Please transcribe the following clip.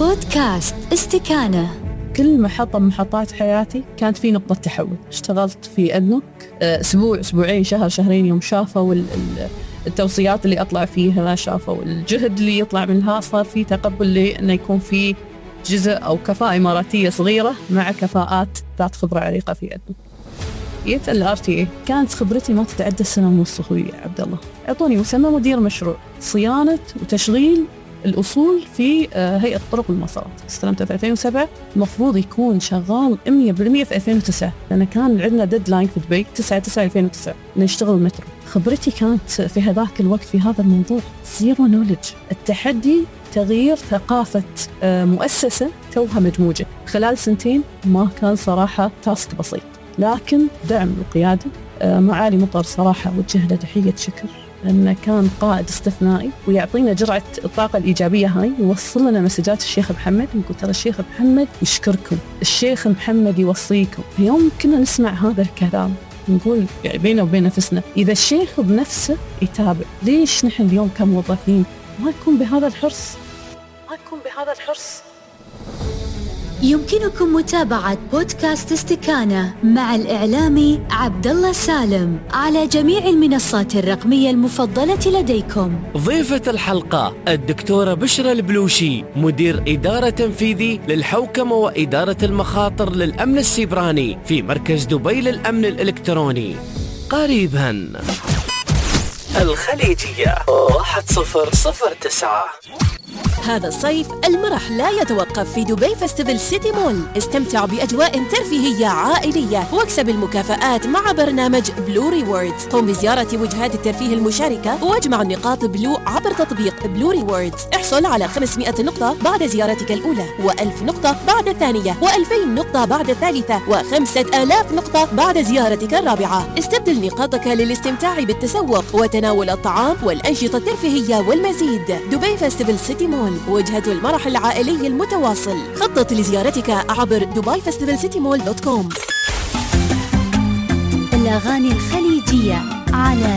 بودكاست استكانة. كل محطة من محطات حياتي كانت في نقطة تحول. اشتغلت في أذنك أسبوع أسبوعين شهر شهرين، يوم شافوا التوصيات اللي أطلع فيها، شافوا الجهد اللي يطلع منها، صار في تقبل لأنه يكون في جزء أو كفاءة إماراتية صغيرة مع كفاءات ذات خبرة عريقة في أذنك. جيت الRTA، كانت خبرتي ما تتعدى سنة ونص. أخوي عبد الله أعطوني مسمى مدير مشروع صيانة وتشغيل الأصول في هيئة طرق المواصلات. استلمته في 2007، المفروض يكون شغال 100% في 2009، لأن كان عندنا ديدلاين في دبي 9/9/2009 نشتغل المترو. خبرتي كانت في هذاك الوقت في هذا الموضوع زيرو نوليدج. التحدي تغيير ثقافة مؤسسة توها مدموجة خلال سنتين ما كان صراحة تاسك بسيط، لكن دعم القيادة معالي مطر صراحة وجه له تحية شكر، لأنه كان قائد استثنائي ويعطينا جرعة الطاقة الإيجابية هاي، يوصل لنا مسجات الشيخ محمد. يقول ترى الشيخ محمد يشكركم، الشيخ محمد يوصيكم. في يوم كنا نسمع هذا الكلام نقول يعني بيننا وبين نفسنا، إذا الشيخ بنفسه يتابع، ليش نحن اليوم كموظفين ما نكون بهذا الحرص؟ يمكنكم متابعة بودكاست استكانة مع الإعلامي عبد الله سالم على جميع المنصات الرقمية المفضلة لديكم. ضيفة الحلقة الدكتورة بشرى البلوشي، مدير إدارة تنفيذي للحوكمة وإدارة المخاطر للأمن السيبراني في مركز دبي للأمن الإلكتروني. قريبا الخليجية 1009. هذا الصيف المرح لا يتوقف في دبي فستيفال سيتي مول. استمتع بأجواء ترفيهية عائلية واكسب المكافآت مع برنامج بلو ريوردز. قم بزيارة وجهات الترفيه المشاركة واجمع النقاط بلو عبر تطبيق بلو ريوردز. احصل على 500 نقطة بعد زيارتك الأولى، و1000 نقطة بعد الثانية، و2000 نقطة بعد الثالثة، و5000 نقطة بعد زيارتك الرابعة. استبدل نقاطك للاستمتاع بالتسوق وتناول الطعام والأنشطة الترفيهية والمزيد. دبي فستيفال سيتي مول، وجهة المرح العائلي المتواصل. خطط لزيارتك عبر dubaifestivalcitymall.com. الأغاني الخليجية على